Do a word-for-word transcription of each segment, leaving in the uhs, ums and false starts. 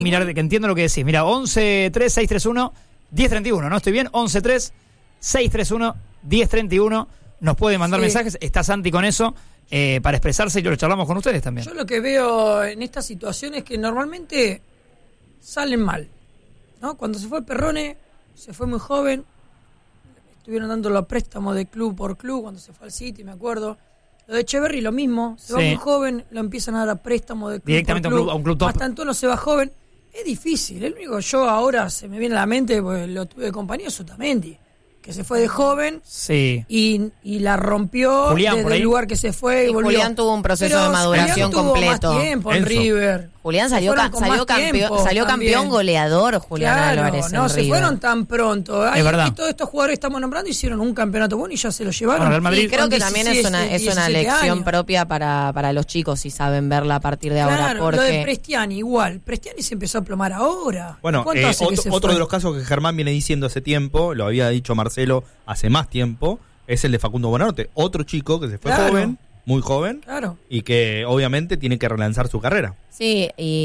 Mirar, que entiendo lo que decís. Mira, once tres seis tres uno diez treinta y uno, ¿no? ¿Estoy bien? once tres seis tres uno diez treinta y uno. Nos puede mandar sí. mensajes. Está Santi con eso eh, para expresarse y lo charlamos con ustedes también. Yo lo que veo en esta situación es que normalmente salen mal, ¿no? Cuando se fue Perrone, se fue muy joven. Estuvieron dándolo a préstamo de club por club cuando se fue al City, me acuerdo. Lo de Echeverri lo mismo. Se sí. va muy joven, lo empiezan a dar a préstamo de club directamente por club. A un club top. Mastantuono se va joven. Es difícil. El único yo ahora se me viene a la mente, pues lo tuve de compañero, Sotamendi, que se fue de joven sí. y, y la rompió Julián, desde el lugar que se fue y, y volvió. Julián tuvo un proceso Pero de maduración Julián completo. Tuvo más tiempo en River. Julián salió, ca- salió, campeón, salió campeón goleador, Julián claro, Álvarez. No, en se River. fueron tan pronto. Es Ay, verdad. y todos estos jugadores que estamos nombrando hicieron un campeonato bueno y ya se lo llevaron. Bueno, Real Madrid, sí, creo que también es una, es una lección años. propia para, para los chicos si saben verla a partir de claro, ahora. Porque... lo de Prestiani igual. Prestiani se empezó a plomar ahora. Bueno, ¿Cuánto eh, hace que otro, se otro fue? de los casos que Germán viene diciendo hace tiempo, lo había dicho Marcelo hace más tiempo, es el de Facundo Bonanote, otro chico que se fue claro. joven, muy joven, claro. y que obviamente tiene que relanzar su carrera. Sí,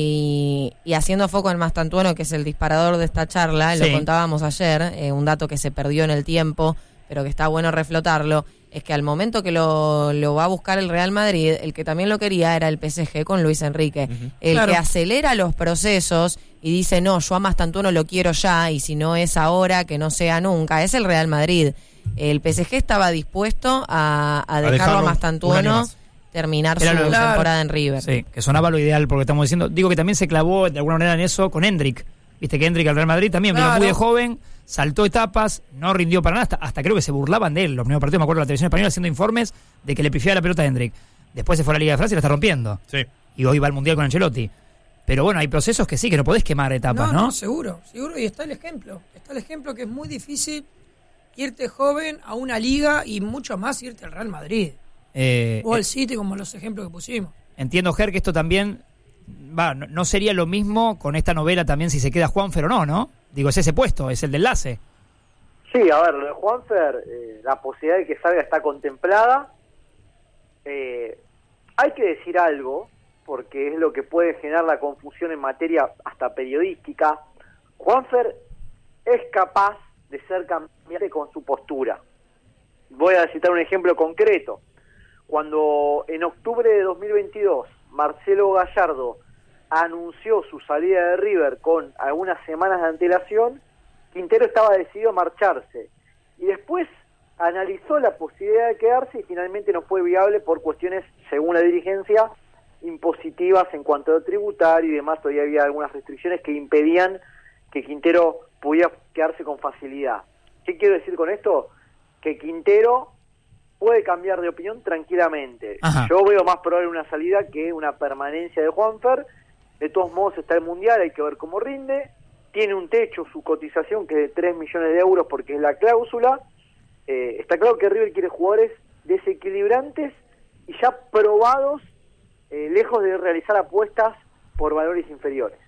y, y haciendo foco en Mastantuono, que es el disparador de esta charla, sí. lo contábamos ayer, eh, un dato que se perdió en el tiempo, pero que está bueno reflotarlo, es que al momento que lo, lo va a buscar el Real Madrid, el que también lo quería era el P S G con Luis Enrique. Uh-huh. El claro. que acelera los procesos y dice, no, yo a Mastantuono lo quiero ya, y si no es ahora, que no sea nunca, es el Real Madrid. El P S G estaba dispuesto a, a dejarlo a, dejarlo a Mastantuono terminar Era su lo, temporada claro. en River. Sí, que sonaba lo ideal porque estamos diciendo. Digo que también se clavó de alguna manera en eso con Hendrik. Viste que Hendrik al Real Madrid también claro. vino muy de joven, saltó etapas, no rindió para nada, hasta, hasta creo que se burlaban de él. Los primeros partidos, me acuerdo de la televisión española haciendo informes de que le pifiaba la pelota a Hendrik. Después se fue a la Liga de Francia y la está rompiendo. Sí. Y hoy va al Mundial con Ancelotti. Pero bueno, hay procesos que sí, que no podés quemar etapas, ¿no? No, no, seguro, seguro. Y está el ejemplo. Está el ejemplo que es muy difícil irte joven a una liga y mucho más irte al Real Madrid. Eh, o al City, como los ejemplos que pusimos. Entiendo, Ger, que esto también va, no, no sería lo mismo con esta novela también si se queda Juanfer o no, ¿no? Digo, es ese puesto, es el de enlace. Sí, a ver, lo de Juanfer, eh, la posibilidad de que salga está contemplada. Eh, hay que decir algo, porque es lo que puede generar la confusión en materia hasta periodística. Juanfer es capaz de ser cambiante con su postura. Voy a citar un ejemplo concreto. Cuando en octubre de dos mil veintidós Marcelo Gallardo anunció su salida de River con algunas semanas de antelación, Quintero estaba decidido a marcharse y después analizó la posibilidad de quedarse y finalmente no fue viable por cuestiones, según la dirigencia, impositivas en cuanto a lo tributario y demás. Todavía había algunas restricciones que impedían que Quintero pudiera quedarse con facilidad. ¿Qué quiero decir con esto? Que Quintero puede cambiar de opinión tranquilamente. Ajá. Yo veo más probable una salida que una permanencia de Juanfer. De todos modos está el Mundial, hay que ver cómo rinde. Tiene un techo su cotización que es de tres millones de euros porque es la cláusula. Eh, está claro que River quiere jugadores desequilibrantes y ya probados, eh, lejos de realizar apuestas por valores inferiores.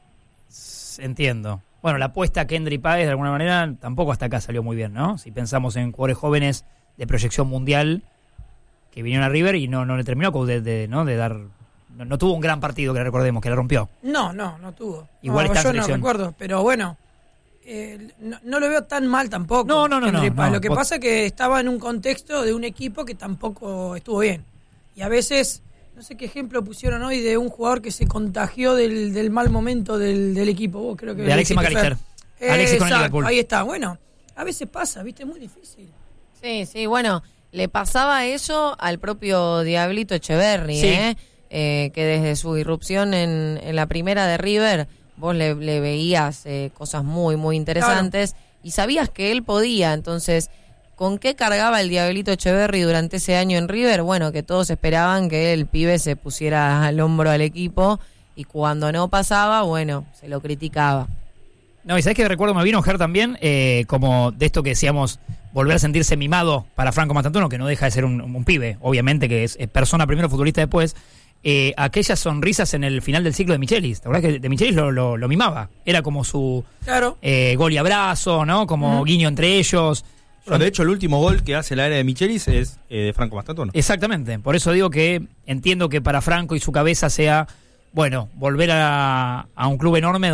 Entiendo. Bueno, la apuesta a Kendry Páez de alguna manera tampoco hasta acá salió muy bien, ¿no? Si pensamos en jugadores jóvenes de proyección mundial que vinieron a River y no no le terminó de, de, ¿no? de dar... No, no tuvo un gran partido, que recordemos, que la rompió. No, no, no tuvo. Igual no, está yo no recuerdo, pero bueno, eh, no, no lo veo tan mal tampoco. No, no, no. no, no lo que vos... pasa es que estaba en un contexto de un equipo que tampoco estuvo bien. Y a veces... No sé qué ejemplo pusieron hoy de un jugador que se contagió del, del mal momento del, del equipo. Vos creo que de Alexis McAllister. Eh, Alexis con el Liverpool. Ahí está. Bueno, a veces pasa, ¿viste? Es muy difícil. Sí, sí, bueno, le pasaba eso al propio Diablito Echeverri, sí. ¿eh? Eh, que desde su irrupción en, en la primera de River, vos le, le veías eh, cosas muy, muy interesantes claro. y sabías que él podía, entonces... ¿Con qué cargaba el Diablito Echeverri durante ese año en River? Bueno, que todos esperaban que el pibe se pusiera al hombro al equipo y cuando no pasaba, bueno, se lo criticaba. No, y ¿sabés qué recuerdo? Me vino Ger también, eh, como de esto que decíamos, volver a sentirse mimado para Franco Mastantuono, que no deja de ser un, un pibe, obviamente, que es, es persona primero, futbolista después. Eh, aquellas sonrisas en el final del ciclo de Michelis. ¿Te acordás que de Michelis lo, lo, lo mimaba? Era como su claro. eh, gol y abrazo, ¿no? Como uh-huh. guiño entre ellos. Bueno, de hecho, el último gol que hace la era de Michelis es eh, de Franco Mastantuono. Exactamente. Por eso digo que entiendo que para Franco y su cabeza sea bueno, volver a, a un club enorme